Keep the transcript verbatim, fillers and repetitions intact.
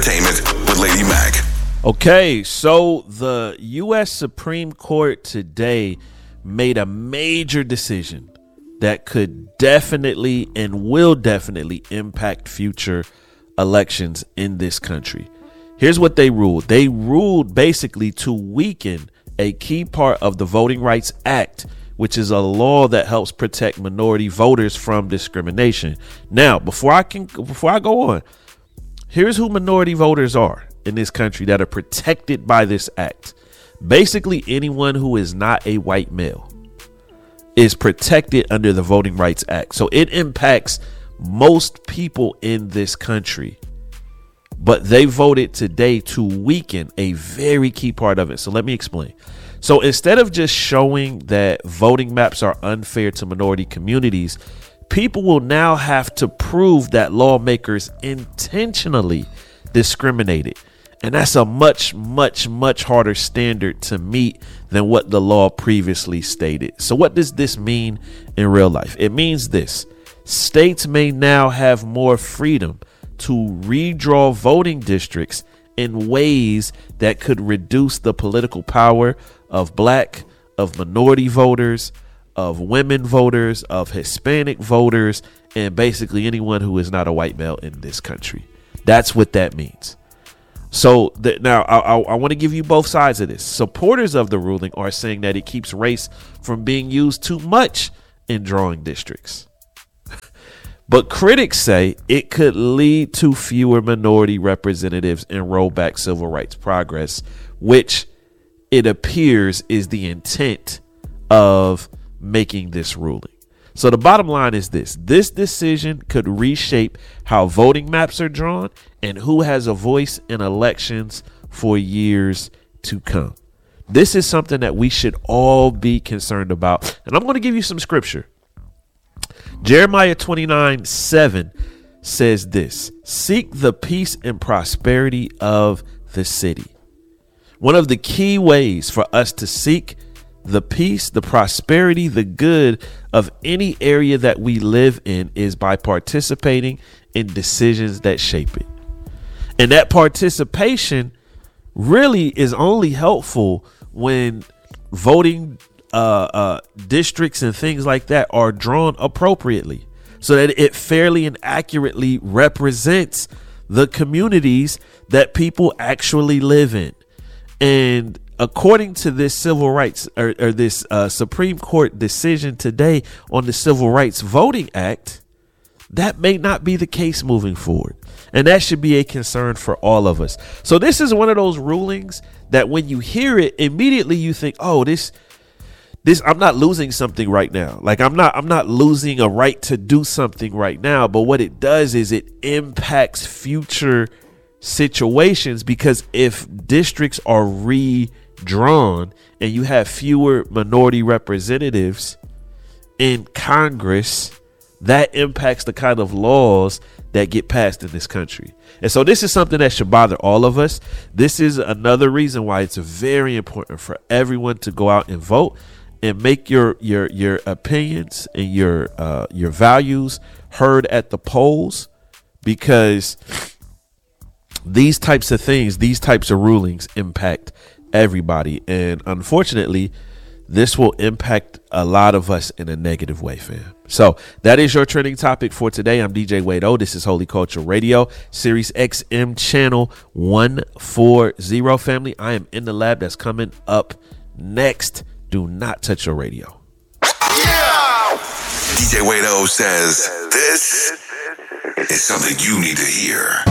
Entertainment with Lady Mac. Okay, so the U S Supreme Court today made a major decision that could definitely and will definitely impact future elections in this country. Here's what they ruled. They ruled basically to weaken a key part of the Voting Rights Act, which is a law that helps protect minority voters from discrimination. Now, before I can before I go on, here's who minority voters are in this country that are protected by this act. Basically, anyone who is not a white male is protected under the Voting Rights Act. So it impacts most people in this country. But they voted today to weaken a very key part of it. So let me explain. So instead of just showing that voting maps are unfair to minority communities, people will now have to prove that lawmakers intentionally discriminated. And that's a much, much, much harder standard to meet than what the law previously stated. So what does this mean in real life? It means this. States may now have more freedom to redraw voting districts in ways that could reduce the political power of black, of minority voters, of women voters, of Hispanic voters, and basically anyone who is not a white male in this country. That's what that means. So th- now I, I, I want to give you both sides of this. Supporters of the ruling are saying that it keeps race from being used too much in drawing districts. But critics say it could lead to fewer minority representatives and roll back civil rights progress, which it appears is the intent of making this ruling. So the bottom line is this. This decision could reshape how voting maps are drawn and who has a voice in elections for years to come. This is something that we should all be concerned about. And I'm going to give you some scripture. Jeremiah twenty-nine seven says this: seek the peace and prosperity of the city. One of the key ways for us to seek the peace, the prosperity, the good of any area that we live in is by participating in decisions that shape it. And that participation really is only helpful when voting uh, uh, districts and things like that are drawn appropriately so that it fairly and accurately represents the communities that people actually live in. And according to this civil rights or, or this uh, Supreme Court decision today on the Civil Rights Voting Act, that may not be the case moving forward. And that should be a concern for all of us. So this is one of those rulings that when you hear it, immediately you think, oh, this this I'm not losing something right now. Like I'm not I'm not losing a right to do something right now. But what it does is it impacts future situations, because if districts are redrawn and you have fewer minority representatives in Congress, that impacts the kind of laws that get passed in this country. And so this is something that should bother all of us. This is another reason why it's very important for everyone to go out and vote and make your your your opinions and your uh, your values heard at the polls, because these types of things, these types of rulings impact everybody. And unfortunately, this will impact a lot of us in a negative way, fam. So that is your trending topic for today. I'm D J Wade O. This is Holy Culture Radio, Sirius X M channel one forty, family. I am in the lab. That's coming up next. Do not touch your radio. Yeah! D J Wade O says this is something you need to hear.